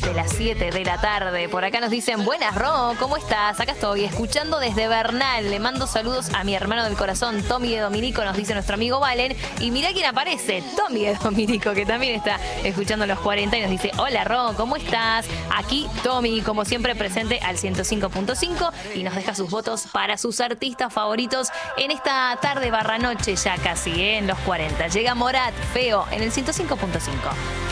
de las 7 de la tarde. Por acá nos dicen, buenas Ro, ¿cómo estás? Acá estoy, escuchando desde Bernal. Le mando saludos a mi hermano del corazón, Tommy de Dominico, nos dice nuestro amigo Valen. Y mirá quién aparece, Tommy de Dominico, que también está escuchando los 40 y nos dice, hola Ro, ¿cómo estás? Aquí Tommy, como siempre, presente al 105.5 y nos deja sus votos para sus artistas favoritos en esta tarde barra noche ya casi, en los 40. Llega Morat, Feo, en el 105.5.